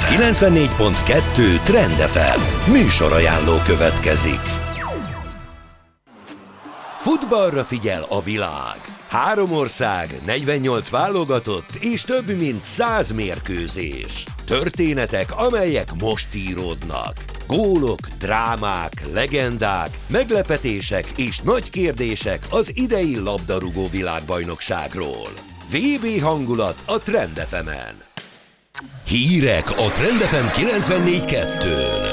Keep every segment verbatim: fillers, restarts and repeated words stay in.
kilencvennégy pont kettő Trend ef em műsorajánló következik. Futballra figyel a világ. Három ország, negyvennyolc válogatott és több mint száz mérkőzés. Történetek, amelyek most íródnak. Gólok, drámák, legendák, meglepetések és nagy kérdések az idei labdarúgó világbajnokságról. vé bé hangulat a Trend ef emen. Hírek a Trend ef em kilencvennégy kettőn.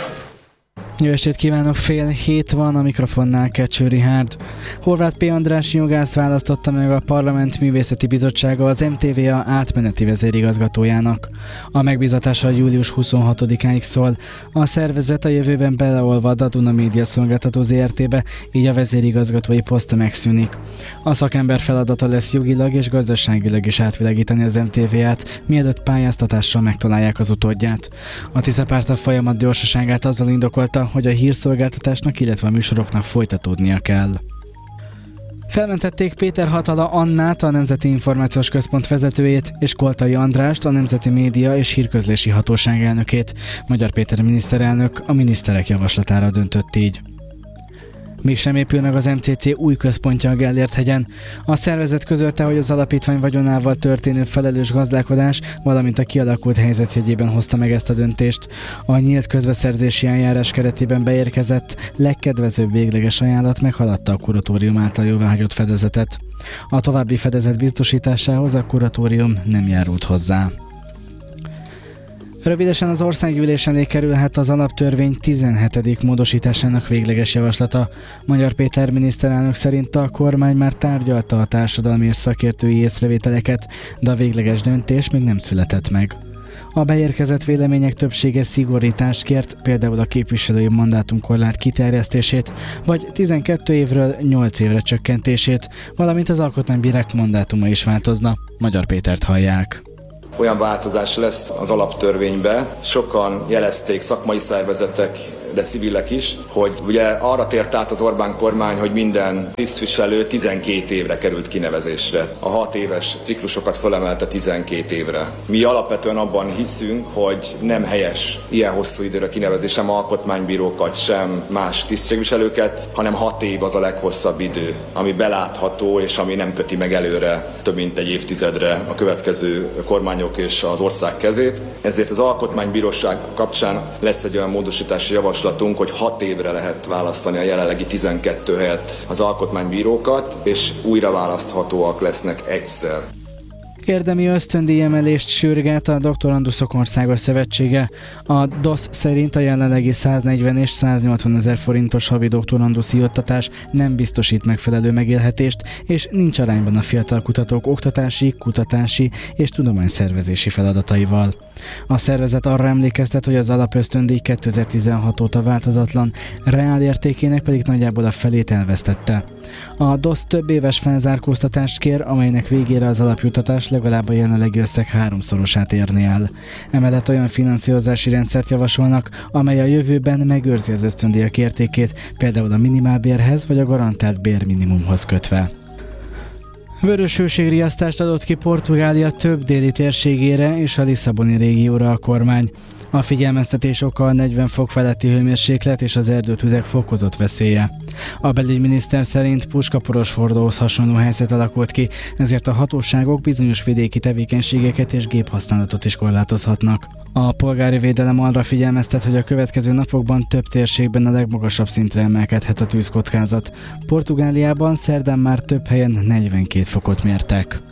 Jó estét kívánok, fél hét van, a mikrofonnál Kecső Richárd. Horváth P. András jogászt választotta meg a Parlament Művészeti Bizottsága az em té vé á átmeneti vezérigazgatójának. A megbízatása július huszonhatodikáig szól. A szervezet a jövőben beleolvad a Duna Média Szolgáltató zé er té-be, így a vezérigazgatói poszt megszűnik. A szakember feladata lesz jogilag és gazdaságilag is átvilágítani az em té vé á-t, mielőtt pályáztatással megtalálják az utódját. A Tisza párt a folyamat gyorsaságát azzal indokolta, hogy a hírszolgáltatásnak, illetve a műsoroknak folytatódnia kell. Felmentették Péter Hatala Annát, a Nemzeti Információs Központ vezetőjét, és Koltai Andrást, a Nemzeti Média és Hírközlési Hatóság elnökét. Magyar Péter miniszterelnök a miniszterek javaslatára döntött így. Mégsem épül meg az em cé cé új központja a Gellért-hegyen. A szervezet közölte, hogy az alapítvány vagyonával történő felelős gazdálkodás, valamint a kialakult helyzet jegyében hozta meg ezt a döntést. A nyílt közbeszerzési eljárás keretében beérkezett legkedvezőbb végleges ajánlat meghaladta a kuratórium által jóváhagyott fedezetet. A további fedezet biztosításához a kuratórium nem járult hozzá. Rövidesen az országgyűlés elé kerülhet az alaptörvény tizenhetedik módosításának végleges javaslata. Magyar Péter miniszterelnök szerint a kormány már tárgyalta a társadalmi és szakértői észrevételeket, de a végleges döntés még nem született meg. A beérkezett vélemények többsége szigorítást kért, például a képviselői mandátumkorlát kiterjesztését, vagy tizenkét évről nyolc évre csökkentését, valamint az alkotmánybírák mandátuma is változna. Magyar Pétert hallják. Olyan változás lesz az alaptörvénybe, sokan jelezték, szakmai szervezetek, de civilek is, hogy ugye arra tért át az Orbán kormány, hogy minden tisztviselő tizenkét évre került kinevezésre. A hat éves ciklusokat felemelte tizenkét évre. Mi alapvetően abban hiszünk, hogy nem helyes ilyen hosszú időre kinevezés, sem alkotmánybírókat, sem más tisztségviselőket, hanem hat év az a leghosszabb idő, ami belátható és ami nem köti meg előre több mint egy évtizedre a következő kormányok és az ország kezét. Ezért az alkotmánybíróság kapcsán lesz egy olyan módosítási javaslatunk, hogy hat évre lehet választani a jelenlegi tizenkét helyett az alkotmánybírókat, és újra választhatóak lesznek egyszer. Érdemi ösztöndíj emelést sürget a Doktoranduszok Országos Szövetsége. A dé o esz szerint a jelenlegi száznegyven és száznyolcvan ezer forintos havi doktoranduszi juttatás nem biztosít megfelelő megélhetést, és nincs arányban a fiatal kutatók oktatási, kutatási és tudományszervezési feladataival. A szervezet arra emlékeztet, hogy az alapösztöndíj kétezer-tizenhat óta változatlan, reál értékének pedig nagyjából a felét elvesztette. A dé o esz több éves felzárkóztatást kér, amelynek végére az alapjuttatás legalább a jelenlegi összeg háromszorosát érni el. Emellett olyan finanszírozási rendszert javasolnak, amely a jövőben megőrzi az ösztöndíjak értékét, például a minimálbérhez vagy a garantált bérminimumhoz kötve. Vörös hőségriasztást adott ki Portugália több déli térségére és a Lisszaboni régióra a kormány. A figyelmeztetés oka a negyven fok feletti hőmérséklet és az erdőtüzek fokozott veszélye. A belügyminiszter szerint puskaporos hordóhoz hasonló helyzet alakult ki, ezért a hatóságok bizonyos vidéki tevékenységeket és géphasználatot is korlátozhatnak. A polgári védelem arra figyelmeztet, hogy a következő napokban több térségben a legmagasabb szintre emelkedhet a tűzkockázat. Portugáliában szerdán már több helyen negyvenkét fokot mértek.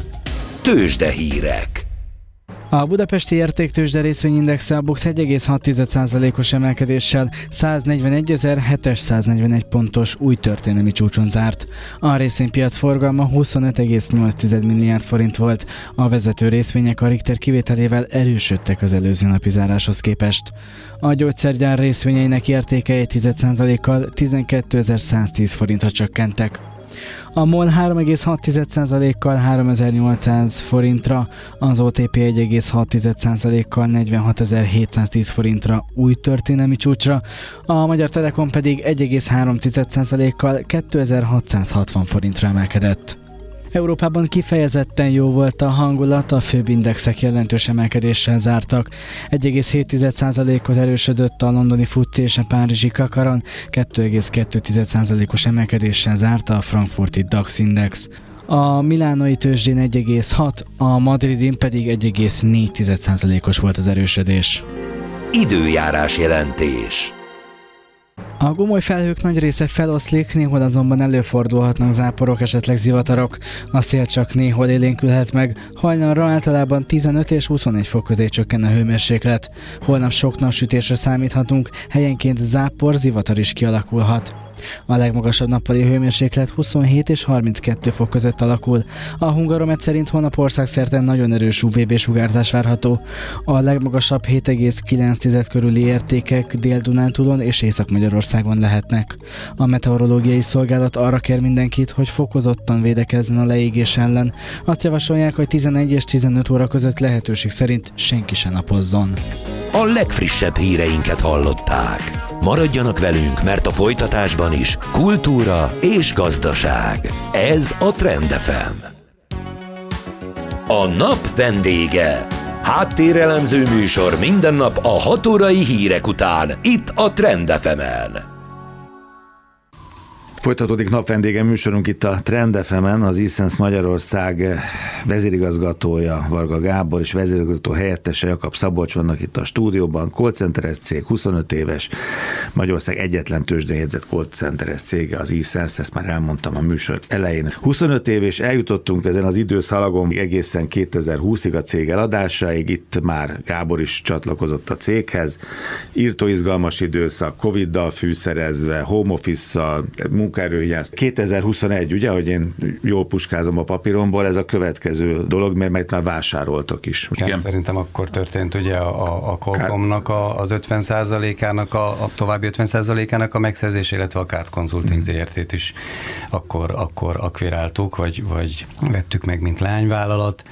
Tőzsdehírek. A budapesti értéktőzsde részvényindexe a BUX egy egész hat százalékos emelkedéssel százennegyvenegy.hétszáznegyvenegy pontos új történelmi csúcson zárt. A részvénypiac forgalma huszonöt egész nyolc milliárd forint volt. A vezető részvények a Richter kivételével erősödtek az előző napi záráshoz képest. A gyógyszergyár részvényeinek értéke egy százalékkal tizenkétezer-száztíz forintra csökkentek. A MOL három egész hat százalékkal háromezer-nyolcszáz forintra, az o té pé egy egész hat százalékkal negyvenhatezer-hétszáztíz forintra új történelmi csúcsra, a Magyar Telekom pedig egy egész három százalékkal kétezer-hatszázhatvan forintra emelkedett. Európában kifejezetten jó volt a hangulat, a főbb indexek jelentős emelkedéssel zártak. egy egész hét százalékot erősödött a londoni fucsi és a párizsi kakaron, két egész kettő százalékos emelkedéssel zárta a frankfurti DAX index. A milánoi tőzsdén egy egész hat, a madridin pedig egy egész négy százalékos volt az erősödés. Időjárás jelentés. A gomoly felhők nagy része feloszlik, néhol azonban előfordulhatnak záporok, esetleg zivatarok. A szél csak néhol élénkülhet meg, hajnalra általában tizenöt és huszonegy fok közé csökken a hőmérséklet. Holnap sok napsütésre számíthatunk, helyenként zápor, zivatar is kialakulhat. A legmagasabb nappali hőmérséklet huszonhét és harminckettő fok között alakul. A Hungaromet szerint holnap országszerte nagyon erős ú vé bé-sugárzás várható. A legmagasabb hét egész kilenc körüli értékek Dél-Dunántúlon és Észak-Magyarországon lehetnek. A meteorológiai szolgálat arra kér mindenkit, hogy fokozottan védekezzen a leégés ellen. Azt javasolják, hogy tizenegy és tizenöt óra között lehetőség szerint senki se napozzon. A legfrissebb híreinket hallották. Maradjanak velünk, mert a folytatásban is kultúra és gazdaság. Ez a Trend ef em. A nap vendége. Háttérelemző műsor minden nap a hat órai hírek után, itt a Trend ef emen. Folytatódik napvendége műsorunk itt a Trend ef emen, az iSense Magyarország vezérigazgatója Varga Gábor és vezérigazgató helyettese Jakab Szabolcs vannak itt a stúdióban. Callcenteres cég, huszonöt éves, Magyarország egyetlen tőzsdén jegyzett callcenteres cége az iSense, ezt már elmondtam a műsor elején. huszonöt év és eljutottunk ezen az időszalagon egészen kétezer-húszig a cég eladásáig, itt már Gábor is csatlakozott a céghez. Írtó izgalmas időszak, Coviddal fűszerezve, home office-szal, munkaerőhiány. kétezer-huszonegy, ugye, hogy én jól puskázom a papíromból, ez a következő dolog, mert, mert már vásároltak is. Igen. Szerintem akkor történt ugye a, a Qualcommnak a, az ötven százalékának, a, a további ötven százalékának a megszerzés, illetve a Kárt Consulting zé er té-t is akkor, akkor akviráltuk, vagy, vagy vettük meg, mint leányvállalat,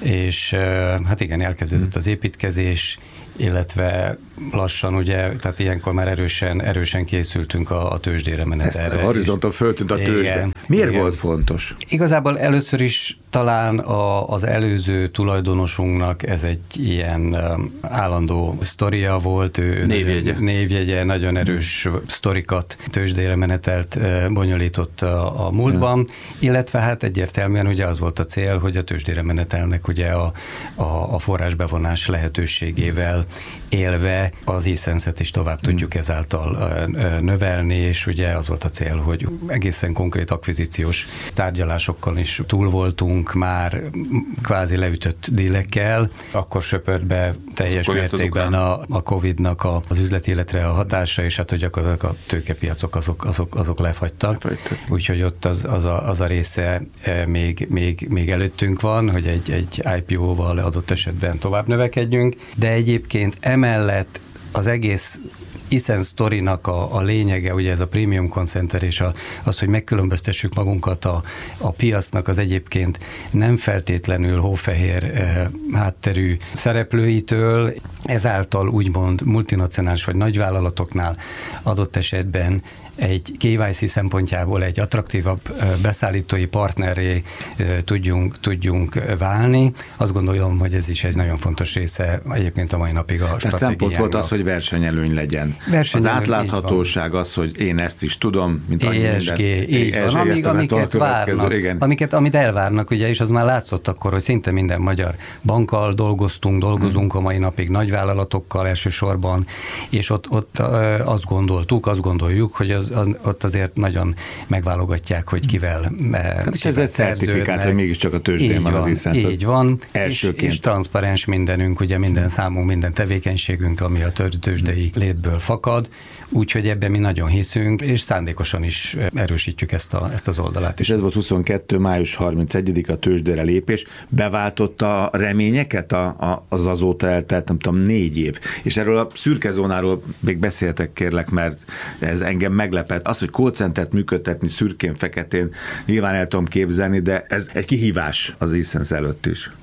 és hát igen, elkezdődött az építkezés, illetve lassan ugye, tehát ilyenkor már erősen, erősen készültünk a, a tőzsdére menetelre. Ezt a horizonton föltűnt a tőzsde. Igen, Miért igen. volt fontos? Igazából először is talán a, az előző tulajdonosunknak ez egy ilyen állandó sztoria volt, ő névjegye, névjegye nagyon erős sztorikat, tőzsdére menetelt bonyolított a, a múltban, ja. illetve hát egyértelműen ugye az volt a cél, hogy a tőzsdére menetelnek ugye a, a, a forrásbevonás lehetőségével élve az iSense-et is tovább tudjuk ezáltal növelni, és ugye az volt a cél, hogy egészen konkrét akvizíciós tárgyalásokkal is túl voltunk már kvázi leütött dílekkel, akkor söpört be teljes akkor mértékben a, a Covidnak a, az üzleti életre a hatása, és hát hogy gyakorlatilag a tőkepiacok azok, azok, azok lefagytak. Úgyhogy ott az, az, a, az a része még, még, még előttünk van, hogy egy, egy i pé ó-val adott esetben tovább növekedjünk, de egyébként emellett az egész iSense sztorinak a, a lényege, ugye ez a premium call-center és a, az, hogy megkülönböztessük magunkat a, a piacnak az egyébként nem feltétlenül hófehér eh, hátterű szereplőitől, ezáltal úgymond multinacionális vagy nagyvállalatoknál adott esetben egy ké vé cé szempontjából egy attraktívabb beszállítói partnerré tudjunk, tudjunk válni. Azt gondolom, hogy ez is egy nagyon fontos része egyébként a mai napig a stratégiának. Tehát szempont volt az, hogy versenyelőny legyen. Versenyelőny, az átláthatóság az, hogy én ezt is tudom, mint annyi é es gé, minden. Így van, amíg, amiket várnak, amiket, amit elvárnak, ugye, és az már látszott akkor, hogy szinte minden magyar bankkal dolgoztunk, dolgozunk hmm. a mai napig nagyvállalatokkal elsősorban, és ott, ott azt gondoltuk, azt gondoljuk, hogy az Az, ott azért nagyon megválogatják, hogy kivel hát és ez egy certifikát, hogy mégiscsak a tőzsdén van az iSense. Így van, elsőként. És, és transzparens mindenünk, ugye minden számunk, minden tevékenységünk, ami a tőzsdei létből fakad, úgyhogy ebben mi nagyon hiszünk, és szándékosan is erősítjük ezt, a, ezt az oldalát. És ez volt huszonkettő május harmincegyedike a tőzsdére lépés, beváltotta a reményeket a, a, az azóta eltelt, nem tudom, négy év. És erről a szürke zónáról még beszéltek, kérlek, mert ez engem meglepett. Az, hogy call centert működtetni szürkén-feketén, nyilván el tudom képzelni, de ez egy kihívás az iSense előtt is.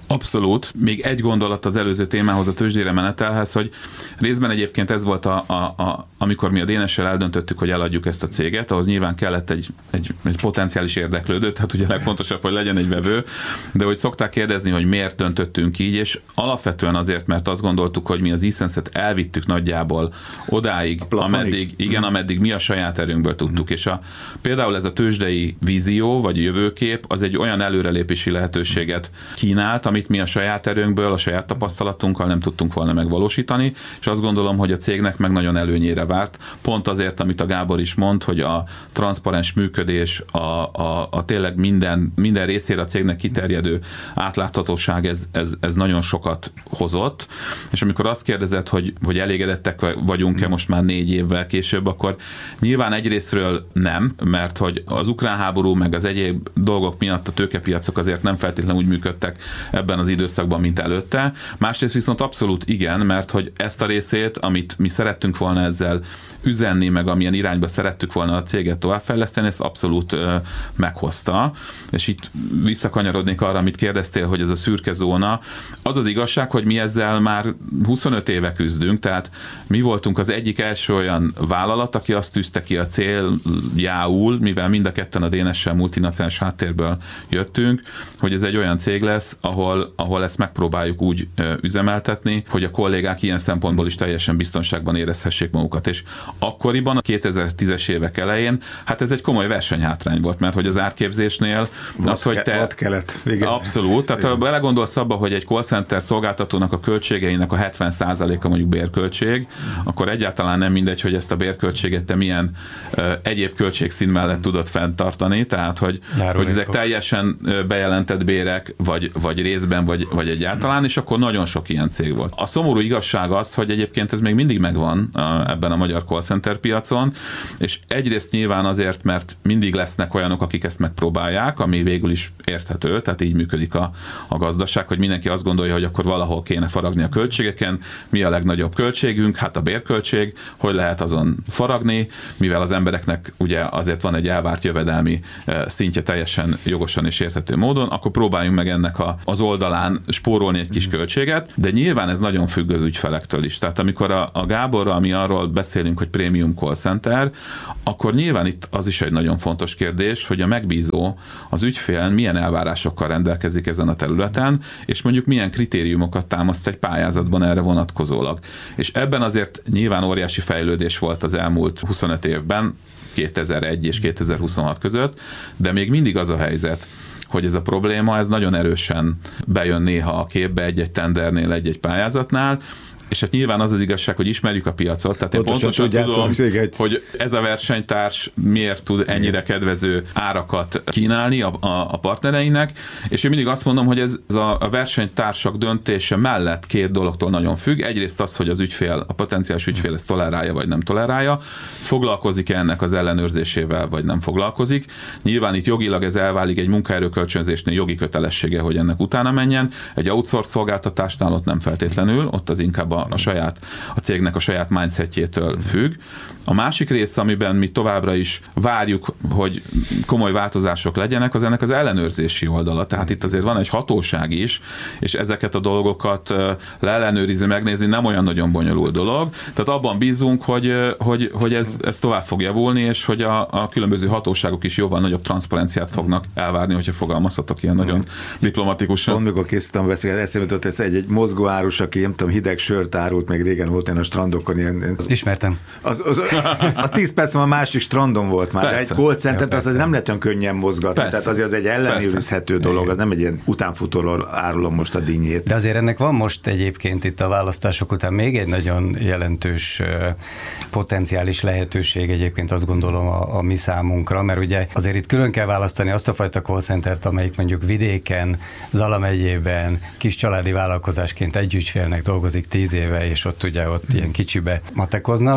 Abszolút. Még egy gondolat az előző témához, a tőzsdére menetelhez, hogy részben egyébként ez volt, a, a, a, amikor mi a dé en es-sel eldöntöttük, hogy eladjuk ezt a céget, ahhoz nyilván kellett egy, egy, egy potenciális érdeklődő, tehát ugye legfontosabb, hogy legyen egy vevő, de hogy szokták kérdezni, hogy miért döntöttünk így, és alapvetően azért, mert azt gondoltuk, hogy mi az e-sense-et elvittük nagyjából odáig, ameddig, igen, ameddig mi a saját erőnkből tudtuk, mm. és a, például ez a tőzsdei vízió, vagy jövőkép, az egy olyan előrelépési lehetőséget kínált, amit mi a saját erőnkből, a saját tapasztalatunkkal nem tudtunk volna megvalósítani, és azt gondolom, hogy a cégnek meg nagyon előnyére várt. Pont azért, amit a Gábor is mond, hogy a transzparens működés, a, a, a tényleg minden, minden részére a cégnek kiterjedő átláthatóság, ez, ez, ez nagyon sokat hozott. És amikor azt kérdezed, hogy, hogy elégedettek vagyunk-e most már négy évvel később, akkor nyilván egyrésztről nem, mert hogy az ukrán háború, meg az egyéb dolgok miatt a tőkepiacok azért nem feltétlenül úgy működtek ebben az időszakban, mint előtte. Másrészt viszont abszolút igen, mert hogy ezt a részét, amit mi szerettünk volna ezzel üzenni, meg amilyen irányba szerettük volna a céget továbbfejleszteni, ezt abszolút ö, meghozta. És itt visszakanyarodnék arra, amit kérdeztél, hogy ez a szürke zóna. Az az igazság, hogy mi ezzel már huszonöt éve küzdünk, tehát mi voltunk az egyik első olyan vállalat, aki azt tűzte ki a céljául, mivel mind a ketten a dé en es-sel multinacionális háttérből jöttünk, hogy ez egy olyan cég lesz, ahol, ahol ezt megpróbáljuk úgy üzemeltetni, hogy a kollégák ilyen szempontból is teljesen biztonságban érezhessék magukat. És akkoriban, a kétezer-tízes évek elején, hát ez egy komoly versenyhátrány volt, mert hogy az árképzésnél az, hogy te... kelet. Igen. Abszolút. Tehát ha belegondolsz abba, hogy egy call center szolgáltatónak a költségeinek a hetven százaléka mondjuk bérköltség, akkor egyáltalán nem mindegy, hogy ezt a bérköltséget te milyen uh, egyéb költségszín mellett tudod fenntartani, tehát hogy, hogy ezek teljesen bejelentett bérek, vagy, vagy részben, vagy, vagy egyáltalán, és akkor nagyon sok ilyen cég volt. A szomorú igazság az, hogy egyébként ez még mindig megvan uh, ebben a magyar call center piacon, és egyrészt nyilván azért, mert mindig lesznek olyanok, akik ezt megpróbálják, ami végül is érthető, tehát így működik a, a gazdaság, hogy mindenki azt gondolja, hogy akkor valahol kéne faragni a költségeken, mi a legnagyobb költségünk, hát a bérköltség, hogy lehet azon faragni, mivel az embereknek ugye azért van egy elvárt jövedelmi szintje teljesen jogosan és érthető módon, akkor próbáljunk meg ennek a, az oldalán spórolni egy kis költséget, de nyilván ez nagyon függ az ügyfelektől is. Tehát amikor a, a Gáborral mi arról beszélünk, hogy prémium call center, akkor nyilván itt az is egy nagyon fontos kérdés, hogy a megbízó, az ügyfél milyen elvárásokkal rendelkezik ezen a területen, és mondjuk milyen kritériumokat támaszt egy pályázatban erre vonatkozólag. És ebben azért nyilván óriási fejlődés volt az elmúlt huszonöt évben, kétezer-egy és kétezer-huszonhat között, de még mindig az a helyzet, hogy ez a probléma, ez nagyon erősen bejön néha a képbe egy-egy tendernél, egy-egy pályázatnál, és hát nyilván az az igazság, hogy ismerjük a piacot, tehát én pontosan tudom, hogy ez a versenytárs miért tud ennyire kedvező árakat kínálni a, a, a partnereinek, és én mindig azt mondom, hogy ez, ez a, a versenytársak döntése mellett két dologtól nagyon függ. Egyrészt az, hogy az ügyfél, a potenciális ügyfél ezt tolerálja, vagy nem tolerálja, foglalkozik-e ennek az ellenőrzésével, vagy nem foglalkozik. Nyilván itt jogilag ez elválik egy munkaerőkölcsönzésnél jogi kötelessége, hogy ennek utána menjen. Egy outsource szolgáltatásnál ott nem feltétlenül, ott az inkább a, a saját, a cégnek a saját mindsetjétől függ. A másik része, amiben mi továbbra is várjuk, hogy komoly változások legyenek, az ennek az ellenőrzési oldala. Tehát itt azért van egy hatóság is, és ezeket a dolgokat leellenőrizni, megnézni nem olyan nagyon bonyolult dolog. Tehát abban bízunk, hogy, hogy, hogy ez, ez tovább fog javulni, és hogy a, a különböző hatóságok is jóval nagyobb transzparenciát fognak elvárni, hogyha fogalmazhatok ilyen nagyon diplomatikusan. Pont mikor készítem beszélgetni, eszembe jutott ez egy, egy mozgóárus, aki nem tudom, hideg sört árult, meg régen volt én a strandokon ilyen. Az, Ismertem. Az, az, az tíz perc a másik strandon volt már. Persze. Egy call center, az nem lehet olyan könnyen mozgatni. Persze. Tehát azért az egy ellenőrizhető persze. dolog, az nem egy ilyen utánfutóról árulom most a dinnyét. De azért ennek van most egyébként itt a választások után még egy nagyon jelentős potenciális lehetőség egyébként azt gondolom a, a mi számunkra, mert ugye azért itt külön kell választani azt a fajta call centert, amelyik mondjuk vidéken, Zala megyében kis családi vállalkozásként egy ügyfélnek dolgozik tíz éve, és ott ugye ott ilyen kicsibe matekoznak,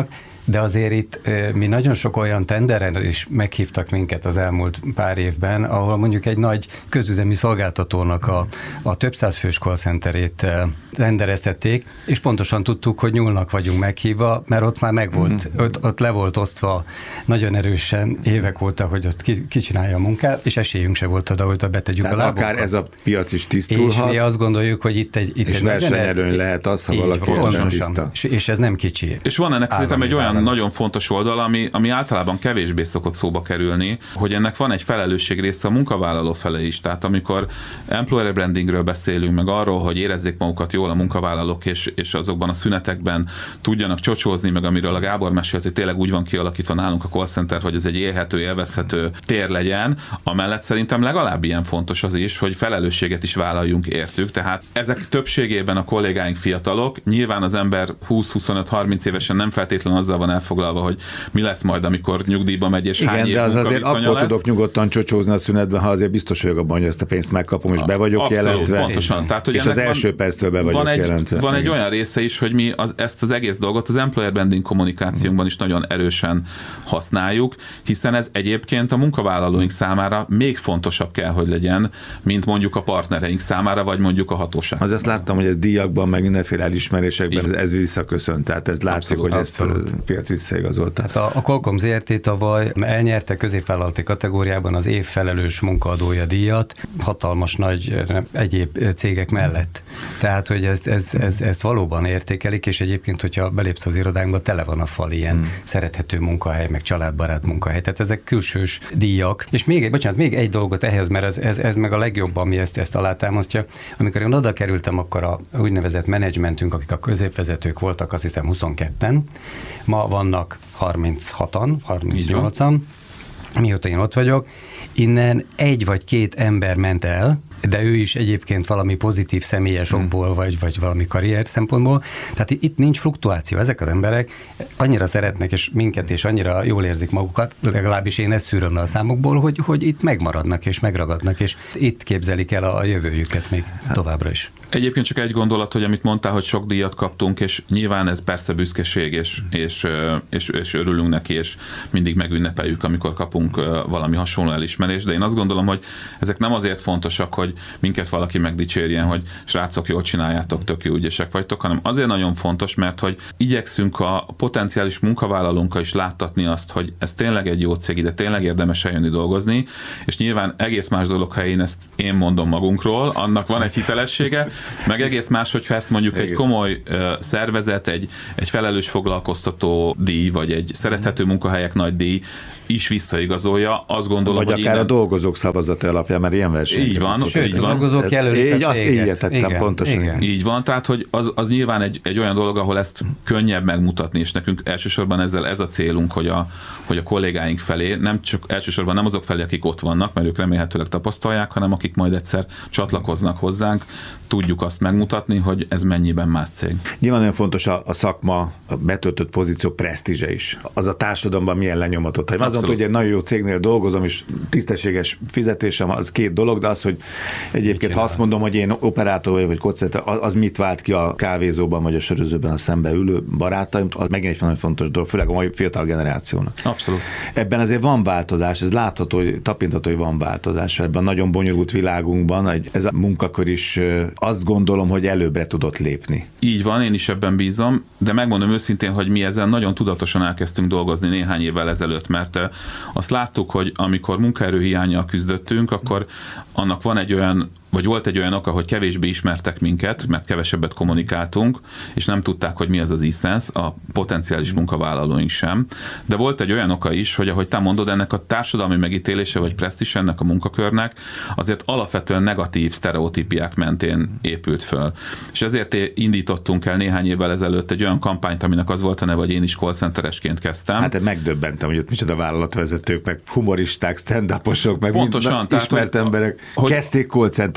de azért itt mi nagyon sok olyan tenderen is meghívtak minket az elmúlt pár évben, ahol mondjuk egy nagy közüzemi szolgáltatónak a, a több száz fős call centerét tendereztették, és pontosan tudtuk, hogy nyúlnak vagyunk meghívva, mert ott már megvolt, mm-hmm. ott, ott le volt osztva nagyon erősen évek óta, hogy ott ki, ki csinálja a munkát, és esélyünk se volt oda, hogy betegyük tehát a lábunkat. akár ez a piac is tisztulhat. És mi azt gondoljuk, hogy itt egy... Itt és egy versenyelőny lehet az, ha valaki nem tiszta. És, és ez nem kicsi. És van ennek szerintem egy olyan állami. Nagyon fontos oldal, ami, ami általában kevésbé szokott szóba kerülni, hogy ennek van egy felelősség része a munkavállaló fele is. Tehát amikor employer brandingről beszélünk, meg arról, hogy érezzék magukat jól a munkavállalók, és, és azokban a szünetekben tudjanak csocsózni, meg amiről a Gábor mesélt, hogy tényleg úgy van kialakítva nálunk a call center, hogy ez egy élhető, élvezhető tér legyen, amellett szerintem legalább ilyen fontos az is, hogy felelősséget is vállaljunk értük. Tehát ezek többségében a kollégáink fiatalok, nyilván az ember húsz-huszonöt-harminc évesen nem feltétlenül azzal van elfoglalva, hogy mi lesz majd, amikor nyugdíjba megy, és igen, hány év de az azért akkor lesz. tudok nyugodtan csocsózni a szünetben, ha azért biztos vagyok abban, hogy ezt a pénzt megkapom, és be vagyok abszolút, jelentve. Pontosan. Tehát, hogy és az első van, perctől be vagyok van egy, jelentve. Van egy olyan része is, hogy mi az, ezt az egész dolgot az employer branding kommunikációnkban is nagyon erősen használjuk, hiszen ez egyébként a munkavállalóink számára még fontosabb kell, hogy legyen, mint mondjuk a partnereink számára, vagy mondjuk a hatóság. Az azt láttam, hogy ez díjakban, meg mindenféle elismerésekben ez, ez visszaköszönt, tehát ez látszik, abszolút, hogy abszolút. Ezt a piac visszaigazolta. Hát a, a Qualcomm zé er té tavaly elnyerte középvállalati kategóriában az év felelős munkaadója díjat, hatalmas nagy egyéb cégek mellett. Tehát, hogy ezt ez, ez, ez valóban értékelik, és egyébként, hogyha belépsz az irodánkba, tele van a fal ilyen hmm. szerethető munkahely, meg családbarát munkahely. Tehát ezek külsős díjak. És még egy, bocsánat, még egy dolgot ehhez, mert ez, ez, ez meg a legjobb, ami ezt, ezt alátámasztja. Amikor én oda kerültem, akkor a úgynevezett menedzsmentünk, akik a középvezetők voltak, azt hiszem huszonketten, ma vannak harminchatan, harmincnyolcan, mióta én ott vagyok, innen egy vagy két ember ment el, de ő is egyébként valami pozitív személyes okból, hmm. vagy, vagy valami karrier szempontból. Tehát itt nincs fluktuáció. Ezek az emberek annyira szeretnek és minket, és annyira jól érzik magukat, legalábbis én ezt szűröm le a számokból, hogy, hogy itt megmaradnak és megragadnak, és itt képzelik el a jövőjüket még továbbra is. Egyébként csak egy gondolat, hogy amit mondtál, hogy sok díjat kaptunk, és nyilván ez persze büszkeség, és, és, és, és örülünk neki, és mindig megünnepeljük, amikor kapunk valami hasonló elismerést, de én azt gondolom, hogy ezek nem azért fontosak, hogy minket valaki megdicsérjen, hogy srácok, jól csináljátok, tök jó ügyesek vagytok, hanem azért nagyon fontos, mert hogy igyekszünk a potenciális munkavállalónkkal is láttatni azt, hogy ez tényleg egy jó cég, ide tényleg érdemes eljönni dolgozni, és nyilván egész más dolog, ha én ezt én mondom magunkról, annak van egy hitelessége, meg egész más, hogyha ezt mondjuk egy komoly uh, szervezet, egy, egy felelős foglalkoztató díj, vagy egy szerethető munkahelyek nagy díj is visszaigazolja, azt gondolom, vagy hogy akár innen... a dolgozók szavazata alapján, mert ilyen verseny. Így van, sőt, így van. A dolgozók jelölik így, a céget. Azt így értettem, igen, pontosan. Igen. Így van, tehát hogy az, az nyilván egy, egy olyan dolog, ahol ezt könnyebb megmutatni, és nekünk elsősorban ezzel ez a célunk, hogy a, hogy a kollégáink felé, nem csak elsősorban nem azok felé, akik ott vannak, mert ők remélhetőleg tapasztalják, hanem akik majd egyszer csatlakoznak hozzánk, tudjuk azt megmutatni, hogy ez mennyiben más cég. Nyilván nagyon fontos a, a szakma, a betöltött pozíció presztízse is. Az a társadalomban milyen lenyomatot. Ha azon, hogy egy nagyon jó cégnél dolgozom, és tisztességes fizetésem, az két dolog, de az, hogy egyébként ha azt mondom, hogy én operátor vagyok, vagy kocenter, az, az mit vált ki a kávézóban, vagy a sörözőben a szembe ülő barátaim, az megint egy nagyon fontos dolog, főleg a mai fiatal generációnak. Abszolút. Ebben azért van változás, ez látható, hogy tapintható, hogy van változás. Ebben a nagyon bonyolult világunkban ez a munkakör is azt gondolom, hogy előbbre tudott lépni. Így van, én is ebben bízom, de megmondom őszintén, hogy mi ezen nagyon tudatosan elkezdtünk dolgozni néhány évvel ezelőtt, mert azt láttuk, hogy amikor munkaerőhiánnyal küzdöttünk, akkor annak van egy olyan, vagy volt egy olyan oka, hogy kevésbé ismertek minket, mert kevesebbet kommunikáltunk, és nem tudták, hogy mi az az e-sense, a potenciális munkavállalóink sem. De volt egy olyan oka is, hogy ahogy te mondod, ennek a társadalmi megítélése, vagy presztízse ennek a munkakörnek azért alapvetően negatív sztereotípiák mentén épült föl. És ezért indítottunk el néhány évvel ezelőtt egy olyan kampányt, aminek az volt a neve, hogy én is call centeresként kezdtem. Hát megdöbbentem, hogy ott micsoda vállalatvezetők, meg humoristák, stand-uposok, meg pontosan, mind, ismert hogy, emberek hogy, kezdték call center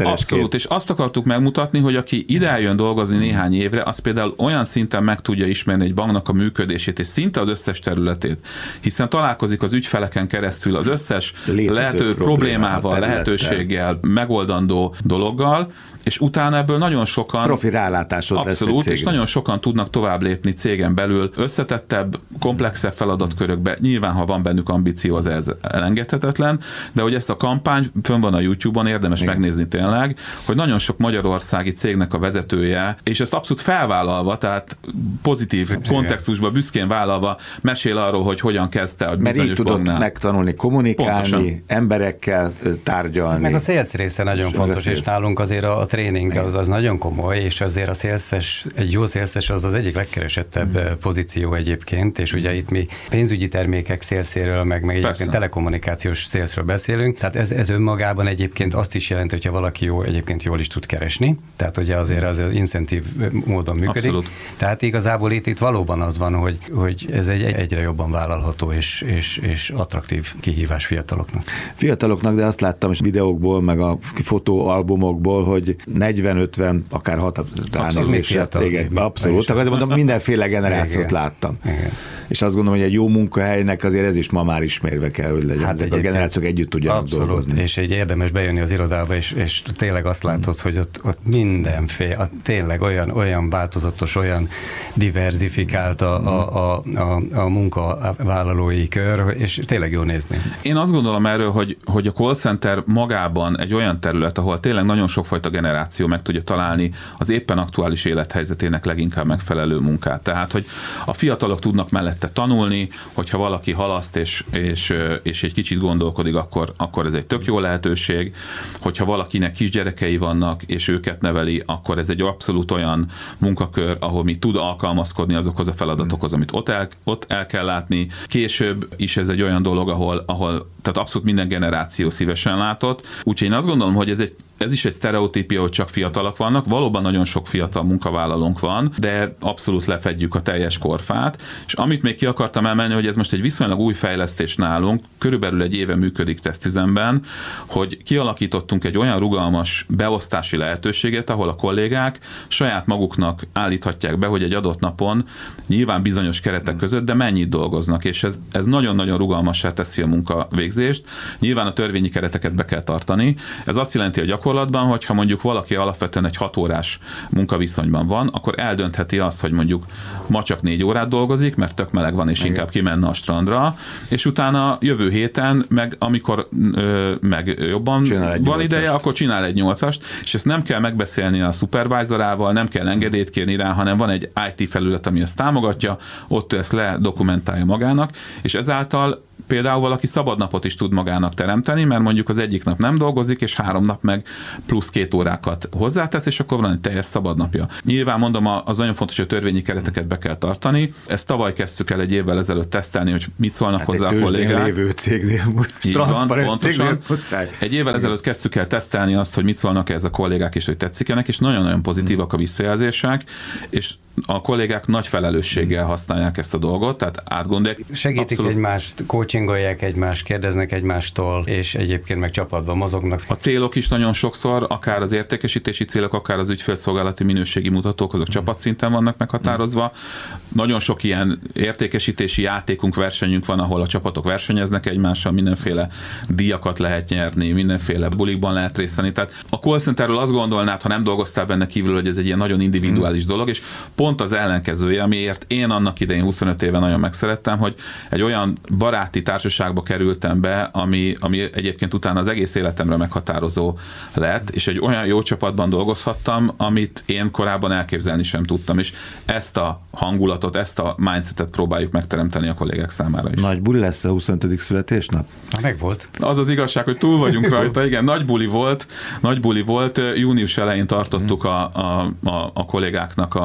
callcenteresként. Abszolút, és azt akartuk megmutatni, hogy aki ide eljön dolgozni néhány évre, az például olyan szinten meg tudja ismerni egy banknak a működését, és szinte az összes területét, hiszen találkozik az ügyfeleken keresztül az összes létező lehető problémával, lehetőséggel, megoldandó dologgal, és utána ebből nagyon sokan... Profi rálátásod lesz. Abszolút, és nagyon sokan tudnak tovább lépni cégen belül összetettebb, komplexebb feladatkörökbe. Nyilván, ha van bennük ambíció, az ez elengedhetetlen, de hogy ezt a kampány fönn van a YouTube-on, érdemes igen. megnézni tényleg, hogy nagyon sok magyarországi cégnek a vezetője, és ezt abszolút felvállalva, tehát pozitív igen. kontextusban büszkén vállalva mesél arról, hogy hogyan kezdte a bizonyos Mert így tudott banknál. megtanulni, kommunikálni, pontosan. Emberekkel tárgyalni. Meg a sales része nagyon és fontos, és nálunk azért a tréning az, az nagyon komoly, és azért a szélszes, egy jó szélszes az az egyik legkeresettebb mm. pozíció egyébként, és ugye itt mi pénzügyi termékek szélszéről, meg, meg egyébként Persze. telekommunikációs szélszről beszélünk, tehát ez, ez önmagában egyébként azt is jelenti, hogyha valaki jó, egyébként jól is tud keresni, tehát ugye azért az incentív módon működik. Abszolút. Tehát igazából itt, itt valóban az van, hogy, hogy ez egy egyre jobban vállalható és, és, és attraktív kihívás fiataloknak. Fiataloknak, de azt láttam is videókból, meg a fotóalbumokból, hogy negyven-ötven, akár hatvan igen, abszolút. Azért mondom, mindenféle generációt igen. láttam. Igen. És azt gondolom, hogy egy jó munkahelynek azért ez is ma már ismerve kell, hogy legyen. Hát ezek a generációk együtt tudjanak abszolút. Dolgozni. És egy érdemes bejönni az irodába, és, és tényleg azt látod, hogy ott, ott mindenféle, tényleg olyan, olyan változatos, olyan diverzifikált a, a, a, a, a munkavállalói kör, és tényleg jó nézni. Én azt gondolom erről, hogy, hogy a call center magában egy olyan terület, ahol tényleg nagyon sokfajta generáció meg tudja találni az éppen aktuális élethelyzetének leginkább megfelelő munkát. Tehát, hogy a fiatalok tudnak mellette tanulni, hogyha valaki halaszt és, és, és egy kicsit gondolkodik, akkor, akkor ez egy tök jó lehetőség. Hogyha valakinek kisgyerekei vannak, és őket neveli, akkor ez egy abszolút olyan munkakör, ahol mi tud alkalmazkodni azokhoz a feladatokhoz, amit ott el, ott el kell látni. Később is ez egy olyan dolog, ahol, ahol tehát abszolút minden generáció szívesen látott. Úgyhogy én azt gondolom, hogy ez egy Ez is egy sztereotípia, hogy csak fiatalok vannak. Valóban nagyon sok fiatal munkavállalónk van, de abszolút lefedjük a teljes korfát. És amit még ki akartam emelni, hogy ez most egy viszonylag új fejlesztés nálunk, körülbelül egy éve működik tesztüzemben, hogy kialakítottunk egy olyan rugalmas beosztási lehetőséget, ahol a kollégák saját maguknak állíthatják be, hogy egy adott napon nyilván bizonyos keretek között, de mennyit dolgoznak, és ez, ez nagyon-nagyon rugalmassá teszi a munkavégzést. Nyilván a törvényi kereteket be kell tartani. Ez azt jelenti, hogy gyakorlatban, hogyha mondjuk valaki alapvetően egy hat órás munkaviszonyban van, akkor eldöntheti azt, hogy mondjuk ma csak négy órát dolgozik, mert tök meleg van, és igen. inkább kimenne a strandra, és utána jövő héten, meg amikor ö, meg jobban van ideje, akkor csinál egy nyolcast, és ezt nem kell megbeszélni a szupervájzorával, nem kell engedélyt kérni rá, hanem van egy i té felület, ami ezt támogatja, ott ezt ledokumentálja magának, és ezáltal például valaki szabadnapot is tud magának teremteni, mert mondjuk az egyik nap nem dolgozik, és három nap meg plusz két órákat hozzátesz, és akkor van egy teljes szabadnapja. Nyilván mondom, az nagyon fontos, hogy a törvényi kereteket be kell tartani. Ezt tavaly kezdtük el egy évvel ezelőtt tesztelni, hogy mit szólnak hát hozzá a kollégák. Lévő cégnél, transzparens cégnél. Egy évvel ezelőtt kezdtük el tesztelni azt, hogy mit szólnak ez a kollégák, és hogy tetszik ennek, és nagyon-nagyon pozitívak a visszajelzések, és a kollégák nagy felelősséggel használják ezt a dolgot, tehát átgondolják. Segítik Abszolút. egymást, coachingolják egymást, kérdeznek egymástól, és egyébként meg csapatban mozognak. A célok is nagyon sokszor, akár az értékesítési célok, akár az ügyfélszolgálati minőségi mutatók, azok mm. csapatszinten vannak meghatározva. Mm. Nagyon sok ilyen értékesítési játékunk, versenyünk van, ahol a csapatok versenyeznek egymással, mindenféle díjakat lehet nyerni, mindenféle bulikban lehet részt venni. Tehát a call centerről azt gondolnád, ha nem dolgoztál benne kívül, hogy ez egy ilyen nagyon individuális mm. dolog, és pont az ellenkezője, amiért én annak idején huszonöt éve nagyon megszerettem, hogy egy olyan baráti társaságba kerültem be, ami, ami egyébként utána az egész életemre meghatározó lett, és egy olyan jó csapatban dolgozhattam, amit én korábban elképzelni sem tudtam, és ezt a hangulatot, ezt a mindsetet próbáljuk megteremteni a kollégák számára is. Nagy buli lesz a huszonötödik születésnap? Na, meg volt. Az az igazság, hogy túl vagyunk rajta, igen, nagy buli volt, nagy buli volt, június elején tartottuk a, a, a, a kollégáknak a, a huszonötödik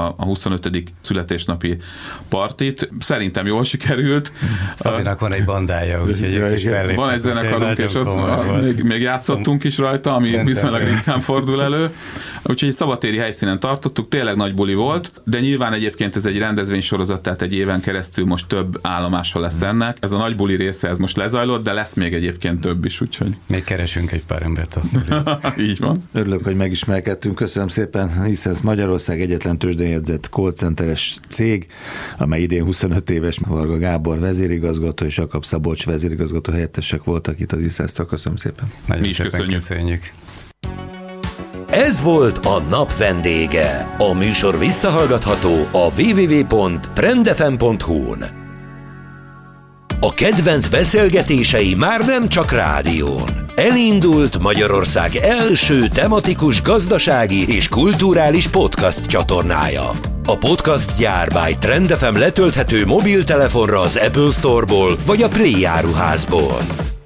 huszonötödik születésnapi partit. Szerintem jól sikerült. Szabinak van egy bandája, úgyhogy van egy zenekarunk, és ott még, még játszottunk is rajta, ami viszonylag ritkán fordul elő. Úgyhogy egy szabadtéri helyszínen tartottuk, tényleg nagy buli volt, de nyilván egyébként ez egy rendezvénysorozat, tehát egy éven keresztül most több állomása lesz ennek. Ez a nagy buli része, ez most lezajlott, de lesz még egyébként több is, úgyhogy... Még keresünk egy pár embert. Így van. Örülök, hogy megismerkedtünk. Köszönöm szépen. e-sense Magyarország egyetlen tőzsdén jegyzett call centeres cég, amely idén huszonöt éves. Varga Gábor vezérigazgató és Jakab Szabolcs vezérigazgató helyettesek voltak itt az e-sense-től. Köszönöm szépen. Nagyon Mi is szépen köszönjük. köszönjük. Ez volt a nap vendége. A műsor visszahallgatható a double-u double-u double-u pont trendfm pont hu-n. A kedvenc beszélgetései már nem csak rádión. Elindult Magyarország első tematikus gazdasági és kulturális podcast csatornája. A Podcast gyár by Trend ef em letölthető mobiltelefonra az Apple Store-ból vagy a Play áruházból.